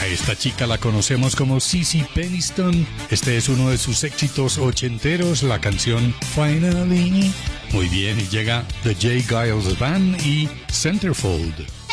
A esta chica la conocemos como Cici Peniston. Este es uno de sus éxitos ochenteros, la canción Finally. Muy bien, y llega The J. Giles Band y Centerfold.